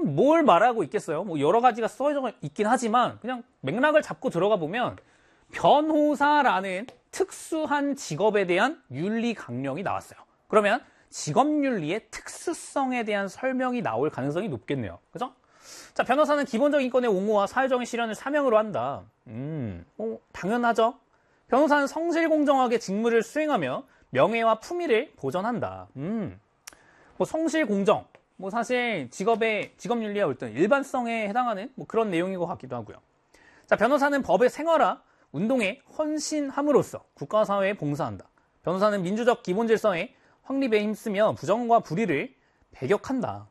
그럼 뭘 말하고 있겠어요? 뭐 여러 가지가 써져 있긴 하지만 그냥 맥락을 잡고 들어가 보면 변호사라는 특수한 직업에 대한 윤리 강령이 나왔어요. 그러면 직업윤리의 특수성에 대한 설명이 나올 가능성이 높겠네요. 그죠? 자, 변호사는 기본적 인권의 옹호와 사회적인 실현을 사명으로 한다. 당연하죠. 변호사는 성실공정하게 직무를 수행하며 명예와 품위를 보전한다. 뭐 성실공정, 뭐 사실 직업윤리의 어떤 일반성에 해당하는 뭐 그런 내용인 것 같기도 하고요. 자, 변호사는 법의 생활화, 운동에 헌신함으로써 국가 사회에 봉사한다. 변호사는 민주적 기본 질서의 확립에 힘쓰며 부정과 불의를 배격한다.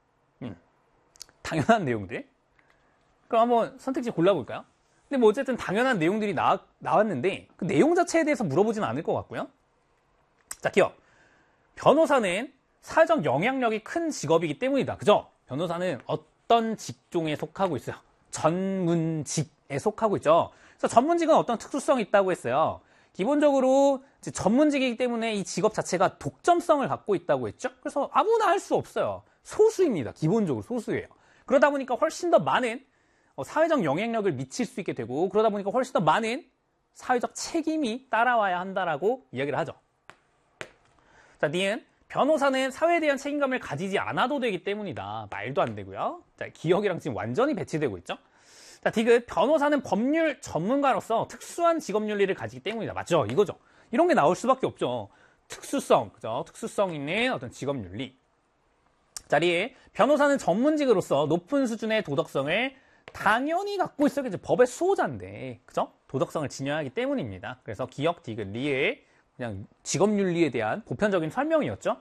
당연한 내용들. 그럼 한번 선택지 골라볼까요? 근데 뭐 어쨌든 당연한 내용들이 나왔는데 그 내용 자체에 대해서 물어보진 않을 것 같고요. 자, 기억. 변호사는 사회적 영향력이 큰 직업이기 때문이다. 그죠? 변호사는 어떤 직종에 속하고 있어요? 전문직에 속하고 있죠. 그래서 전문직은 어떤 특수성이 있다고 했어요. 기본적으로 전문직이기 때문에 이 직업 자체가 독점성을 갖고 있다고 했죠. 그래서 아무나 할 수 없어요. 소수입니다. 기본적으로 소수예요. 그러다 보니까 훨씬 더 많은 사회적 영향력을 미칠 수 있게 되고 그러다 보니까 훨씬 더 많은 사회적 책임이 따라와야 한다라고 이야기를 하죠. 자, 니은. 변호사는 사회에 대한 책임감을 가지지 않아도 되기 때문이다. 말도 안 되고요. 자, 기억이랑 지금 완전히 배치되고 있죠. 자, 디귿. 변호사는 법률 전문가로서 특수한 직업윤리를 가지기 때문이다. 맞죠? 이거죠. 이런 게 나올 수밖에 없죠. 특수성, 그죠? 특수성 있는 어떤 직업윤리. 자리에 변호사는 전문직으로서 높은 수준의 도덕성을 당연히 갖고 있어야겠죠. 법의 수호자인데, 그죠? 도덕성을 지녀야 하기 때문입니다. 그래서 기억, 디귿, 리의 그냥 직업윤리에 대한 보편적인 설명이었죠.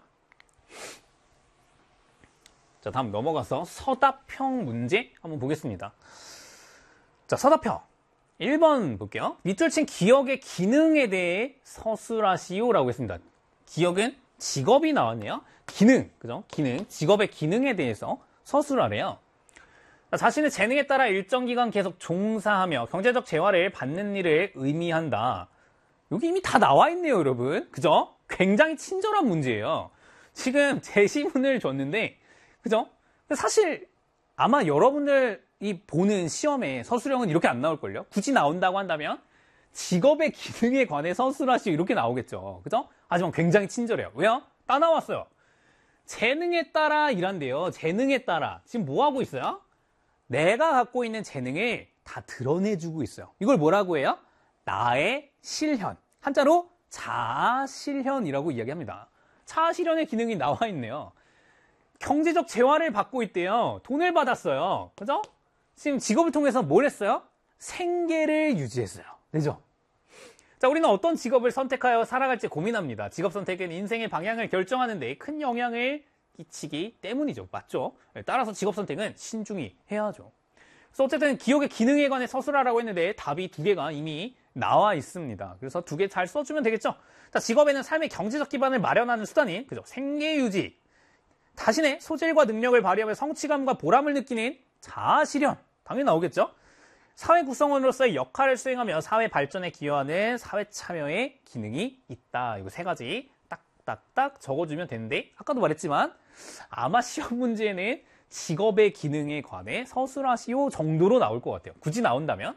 자, 다음 넘어가서 서답형 문제 한번 보겠습니다. 자, 서답형 1번 볼게요. 밑줄 친 기억의 기능에 대해 서술하시오라고 했습니다. 기억은 직업이 나왔네요. 기능, 그죠? 기능, 직업의 기능에 대해서 서술하래요. 자, 자신의 재능에 따라 일정 기간 계속 종사하며 경제적 재화를 받는 일을 의미한다. 여기 이미 다 나와 있네요, 여러분. 그죠? 굉장히 친절한 문제예요. 지금 제시문을 줬는데, 그죠? 사실 아마 여러분들이 보는 시험에 서술형은 이렇게 안 나올걸요? 굳이 나온다고 한다면 직업의 기능에 관해 서술하시오 이렇게 나오겠죠. 그죠? 하지만 굉장히 친절해요. 왜요? 따 나왔어요. 재능에 따라 일한대요. 재능에 따라. 지금 뭐 하고 있어요? 내가 갖고 있는 재능을 다 드러내주고 있어요. 이걸 뭐라고 해요? 나의 실현. 한자로 자아실현이라고 이야기합니다. 자아실현의 기능이 나와 있네요. 경제적 재화를 받고 있대요. 돈을 받았어요. 그죠? 지금 직업을 통해서 뭘 했어요? 생계를 유지했어요. 그죠? 자, 우리는 어떤 직업을 선택하여 살아갈지 고민합니다. 직업 선택은 인생의 방향을 결정하는 데 큰 영향을 끼치기 때문이죠. 맞죠? 따라서 직업 선택은 신중히 해야죠. 그래서 어쨌든 기억의 기능에 관해 서술하라고 했는데 답이 2개가 이미 나와 있습니다. 그래서 2개 잘 써주면 되겠죠? 자, 직업에는 삶의 경제적 기반을 마련하는 수단인, 그죠? 생계유지. 자신의 소질과 능력을 발휘하며 성취감과 보람을 느끼는 자아실현. 당연히 나오겠죠? 사회 구성원으로서의 역할을 수행하며 사회 발전에 기여하는 사회 참여의 기능이 있다. 이거 3가지 딱딱딱 적어주면 되는데, 아까도 말했지만, 아마 시험 문제에는 직업의 기능에 관해 서술하시오 정도로 나올 것 같아요. 굳이 나온다면.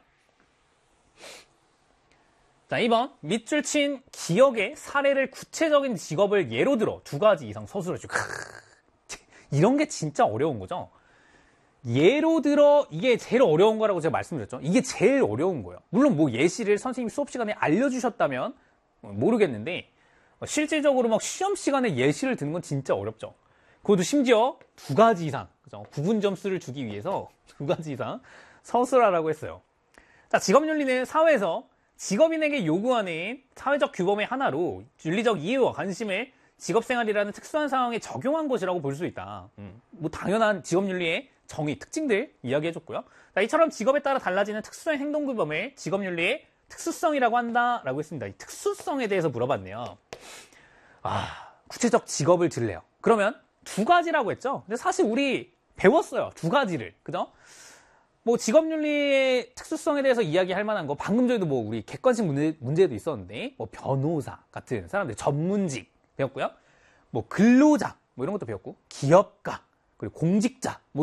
자, 2번. 밑줄 친 기억의 사례를 구체적인 직업을 예로 들어 2가지 이상 서술하시오. 이런 게 진짜 어려운 거죠. 예로 들어 이게 제일 어려운 거라고 제가 말씀드렸죠. 이게 제일 어려운 거예요. 물론 뭐 예시를 선생님이 수업 시간에 알려주셨다면 모르겠는데 실질적으로 막 시험 시간에 예시를 듣는 건 진짜 어렵죠. 그것도 심지어 2가지 이상, 그죠? 구분 점수를 주기 위해서 2가지 이상 서술하라고 했어요. 자, 직업윤리는 사회에서 직업인에게 요구하는 사회적 규범의 하나로 윤리적 이해와 관심을 직업생활이라는 특수한 상황에 적용한 것이라고 볼 수 있다. 뭐 당연한 직업윤리의 정의, 특징들 이야기해줬고요. 자, 이처럼 직업에 따라 달라지는 특수한 행동규범을 직업윤리의 특수성이라고 한다라고 했습니다. 이 특수성에 대해서 물어봤네요. 구체적 직업을 들래요. 그러면 2가지라고 했죠. 근데 사실 우리 배웠어요. 2가지를. 그죠? 뭐 직업윤리의 특수성에 대해서 이야기할 만한 거 방금 전에도 뭐 우리 객관식 문제도 있었는데 뭐 변호사 같은 사람들 전문직 배웠고요. 뭐 근로자 뭐 이런 것도 배웠고 기업가 그리고 공직자 뭐